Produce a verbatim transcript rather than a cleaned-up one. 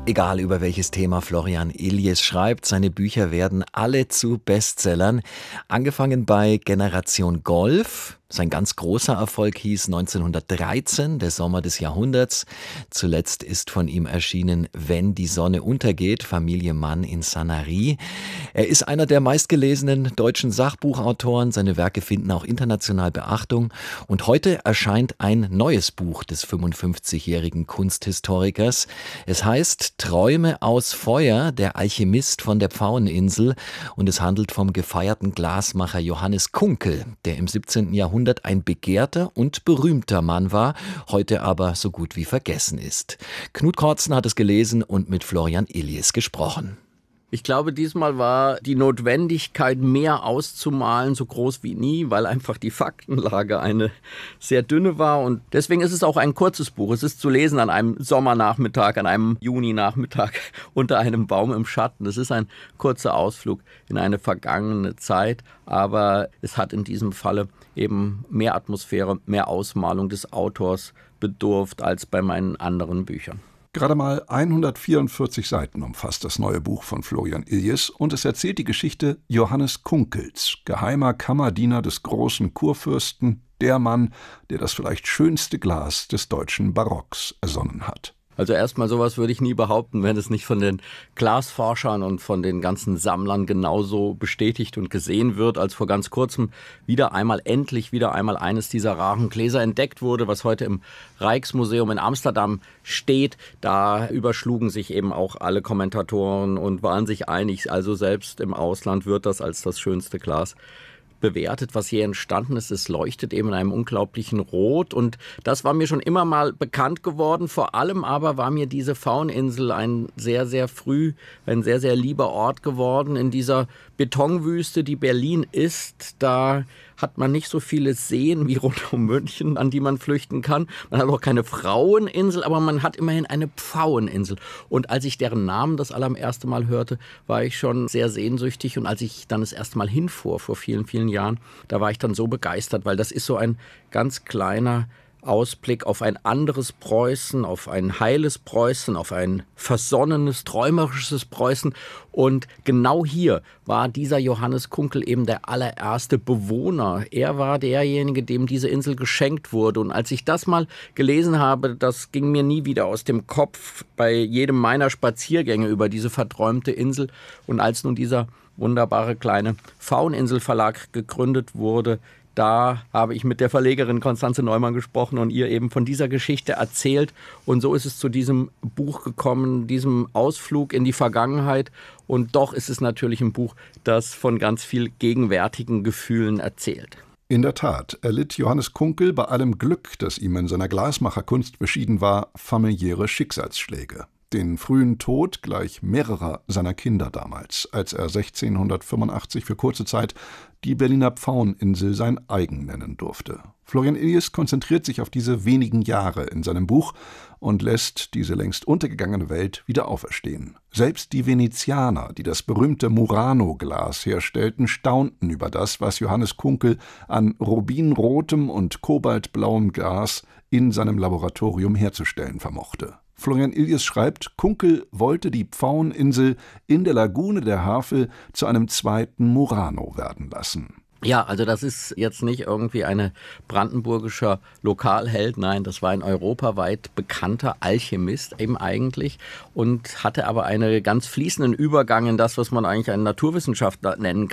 Egal über welches Thema Florian Illies schreibt, seine Bücher werden alle zu Bestsellern. Angefangen bei Generation Golf. Sein ganz großer Erfolg hieß neunzehnhundertdreizehn, der Sommer des Jahrhunderts. Zuletzt ist von ihm erschienen Wenn die Sonne untergeht, Familie Mann in Sanary. Er ist einer der meistgelesenen deutschen Sachbuchautoren. Seine Werke finden auch international Beachtung. Und heute erscheint ein neues Buch des fünfundfünfzigjährigen Kunsthistorikers. Es heißt Träume aus Feuer, der Alchemist von der Pfaueninsel. Und es handelt vom gefeierten Glasmacher Johannes Kunkel, der im siebzehnten Jahrhundert ein begehrter und berühmter Mann war, heute aber so gut wie vergessen ist. Knut Kortzen hat es gelesen und mit Florian Illies gesprochen. Ich glaube, diesmal war die Notwendigkeit, mehr auszumalen, so groß wie nie, weil einfach die Faktenlage eine sehr dünne war. Und deswegen ist es auch ein kurzes Buch. Es ist zu lesen an einem Sommernachmittag, an einem Juninachmittag unter einem Baum im Schatten. Es ist ein kurzer Ausflug in eine vergangene Zeit, aber es hat in diesem Falle eben mehr Atmosphäre, mehr Ausmalung des Autors bedurft als bei meinen anderen Büchern. Gerade mal hundertvierundvierzig Seiten umfasst das neue Buch von Florian Illies und es erzählt die Geschichte Johannes Kunkels, geheimer Kammerdiener des großen Kurfürsten, der Mann, der das vielleicht schönste Glas des deutschen Barocks ersonnen hat. Also erstmal, sowas würde ich nie behaupten, wenn es nicht von den Glasforschern und von den ganzen Sammlern genauso bestätigt und gesehen wird, als vor ganz kurzem wieder einmal, endlich wieder einmal eines dieser raren Gläser entdeckt wurde, was heute im Rijksmuseum in Amsterdam steht. Da überschlugen sich eben auch alle Kommentatoren und waren sich einig, also selbst im Ausland wird das als das schönste Glas bewertet, was hier entstanden ist. Es leuchtet eben in einem unglaublichen Rot und das war mir schon immer mal bekannt geworden. Vor allem aber war mir diese Pfaueninsel ein sehr, sehr früh, ein sehr, sehr lieber Ort geworden. In dieser Betonwüste, die Berlin ist, da hat man nicht so viele Seen wie rund um München, an die man flüchten kann. Man hat auch keine Fraueninsel, aber man hat immerhin eine Pfaueninsel. Und als ich deren Namen das allererste Mal hörte, war ich schon sehr sehnsüchtig. Und als ich dann das erste Mal hinfuhr, vor vielen, vielen Jahren, da war ich dann so begeistert, weil das ist so ein ganz kleiner Ausblick auf ein anderes Preußen, auf ein heiles Preußen, auf ein versonnenes, träumerisches Preußen. Und genau hier war dieser Johannes Kunkel eben der allererste Bewohner. Er war derjenige, dem diese Insel geschenkt wurde. Und als ich das mal gelesen habe, das ging mir nie wieder aus dem Kopf bei jedem meiner Spaziergänge über diese verträumte Insel. Und als nun dieser wunderbare kleine Pfaueninsel-Verlag gegründet wurde, da habe ich mit der Verlegerin Konstanze Neumann gesprochen und ihr eben von dieser Geschichte erzählt. Und so ist es zu diesem Buch gekommen, diesem Ausflug in die Vergangenheit. Und doch ist es natürlich ein Buch, das von ganz viel gegenwärtigen Gefühlen erzählt. In der Tat erlitt Johannes Kunkel bei allem Glück, das ihm in seiner Glasmacherkunst beschieden war, familiäre Schicksalsschläge. Den frühen Tod gleich mehrerer seiner Kinder damals, als er sechzehnhundertfünfundachtzig für kurze Zeit die Berliner Pfaueninsel sein eigen nennen durfte. Florian Illies konzentriert sich auf diese wenigen Jahre in seinem Buch und lässt diese längst untergegangene Welt wieder auferstehen. Selbst die Venezianer, die das berühmte Murano-Glas herstellten, staunten über das, was Johannes Kunkel an rubinrotem und kobaltblauem Glas in seinem Laboratorium herzustellen vermochte. Florian Illies schreibt, Kunkel wollte die Pfaueninsel in der Lagune der Havel zu einem zweiten Murano werden lassen. Ja, also das ist jetzt nicht irgendwie ein brandenburgischer Lokalheld, nein, das war ein europaweit bekannter Alchemist eben eigentlich und hatte aber einen ganz fließenden Übergang in das, was man eigentlich einen Naturwissenschaftler nennen